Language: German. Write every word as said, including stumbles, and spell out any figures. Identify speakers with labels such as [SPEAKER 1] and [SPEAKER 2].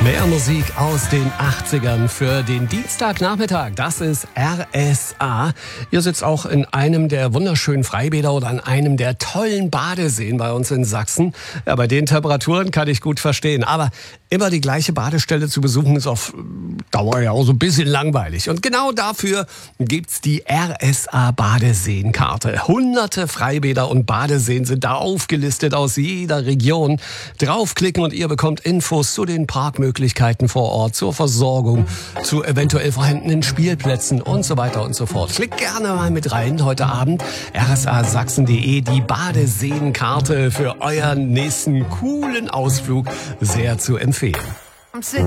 [SPEAKER 1] Mehr Musik aus den achtzigern für den Dienstagnachmittag. Das ist R S A. Ihr sitzt auch in einem der wunderschönen Freibäder oder an einem der tollen Badeseen bei uns in Sachsen. Ja, bei den Temperaturen kann ich gut verstehen. Aber immer die gleiche Badestelle zu besuchen ist auf Dauer ja auch so ein bisschen langweilig. Und genau dafür gibt's die R S A Badeseenkarte. Hunderte Freibäder und Badeseen sind da aufgelistet aus jeder Region. Draufklicken und ihr bekommt Infos zu den Parkmöglichkeiten vor Ort, zur Versorgung, zu eventuell vorhandenen Spielplätzen und so weiter und so fort. Klickt gerne mal mit rein heute Abend. R S A Sachsen punkt de, die Badeseenkarte für euren nächsten coolen Ausflug, sehr zu empfehlen.
[SPEAKER 2] I'm sick